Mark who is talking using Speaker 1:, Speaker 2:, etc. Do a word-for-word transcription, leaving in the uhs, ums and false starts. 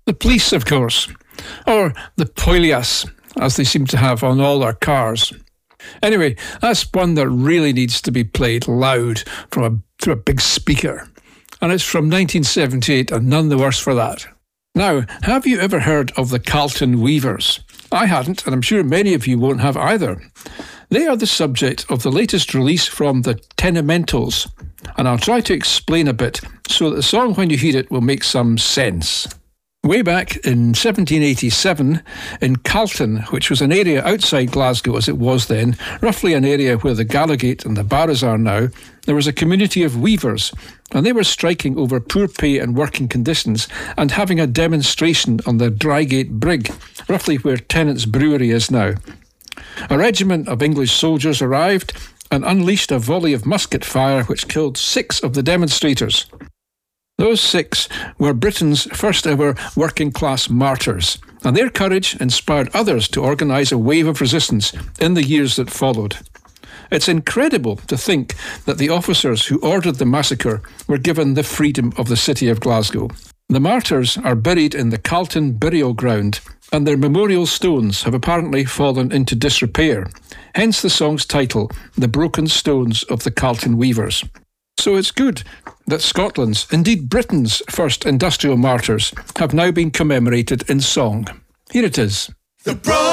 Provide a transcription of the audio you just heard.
Speaker 1: The police, of course. Or the Poilias, as they seem to have on all their cars. Anyway, that's one that really needs to be played loud from a, through a big speaker. And it's from nineteen seventy-eight, and none the worse for that. Now, have you ever heard of the Carlton Weavers? I hadn't, and I'm sure many of you won't have either. They are the subject of the latest release from the Tenementals, and I'll try to explain a bit so that the song, when you hear it, will make some sense. Way back in seventeen eighty-seven, in Carlton, which was an area outside Glasgow as it was then, roughly an area where the Gallowgate and the Barras are now, there was a community of weavers, and they were striking over poor pay and working conditions and having a demonstration on the Drygate Brig, roughly where Tennant's Brewery is now. A regiment of English soldiers arrived and unleashed a volley of musket fire which killed six of the demonstrators. Those six were Britain's first ever working class martyrs, and their courage inspired others to organise a wave of resistance in the years that followed. It's incredible to think that the officers who ordered the massacre were given the freedom of the city of Glasgow. The martyrs are buried in the Carlton burial ground, and their memorial stones have apparently fallen into disrepair, hence the song's title, The Broken Stones of the Carlton Weavers. So it's good that Scotland's, indeed Britain's, first industrial martyrs have now been commemorated in song. Here it is. The